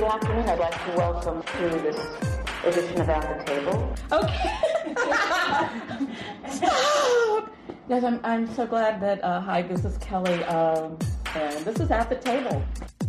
Good afternoon. I'd like to welcome to this edition of At the Table. Okay. Stop! Yes, I'm so glad that, hi, this is Kelly, and this is At the Table.